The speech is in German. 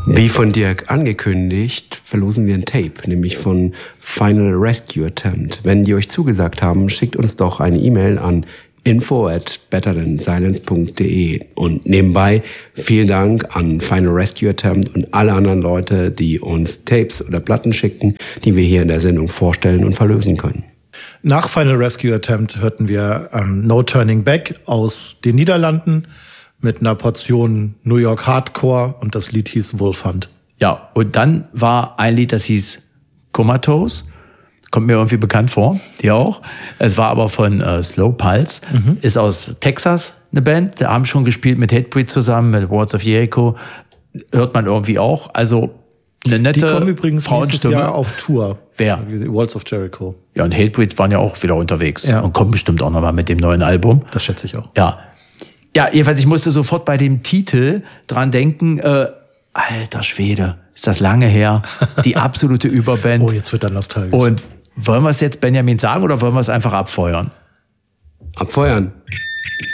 Wie von Dirk angekündigt, verlosen wir ein Tape, nämlich von Final Rescue Attempt. Wenn die euch zugesagt haben, schickt uns doch eine E-Mail an info@betterthansilence.de. Und nebenbei vielen Dank an Final Rescue Attempt und alle anderen Leute, die uns Tapes oder Platten schicken, die wir hier in der Sendung vorstellen und verlösen können. Nach Final Rescue Attempt hörten wir No Turning Back aus den Niederlanden mit einer Portion New York Hardcore und das Lied hieß Wolf Hunt. Ja, und dann war ein Lied, das hieß Comatose. Kommt mir irgendwie bekannt vor, die auch. Es war aber von Slow Pulse. Ist aus Texas eine Band. Die haben schon gespielt mit Hatebreed zusammen, mit Words of Jericho. Hört man irgendwie auch. Also eine nette Die kommen übrigens nächstes Jahr auf Tour. Wer? Words of Jericho. Ja, und Hatebreed waren ja auch wieder unterwegs. Ja. Und kommen bestimmt auch nochmal mit dem neuen Album. Das schätze ich auch. Ja. Ja, jedenfalls, ich musste sofort bei dem Titel dran denken, alter Schwede, ist das lange her, die absolute Überband. Oh, jetzt wird er nostalgisch. Und wollen wir es jetzt Benjamin sagen oder wollen wir es einfach abfeuern? Abfeuern.